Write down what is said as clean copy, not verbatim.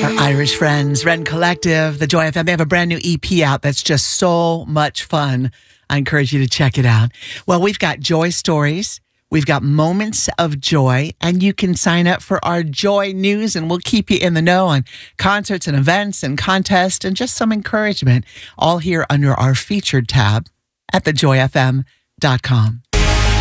Irish friends, Ren Collective, the Joy FM. They have a brand new EP out that's just so much fun. I encourage you to check it out. Well, we've got joy stories. We've got moments of joy, and you can sign up for our joy news, and we'll keep you in the know on concerts and events and contests and just some encouragement, all here under our featured tab at thejoyfm.com.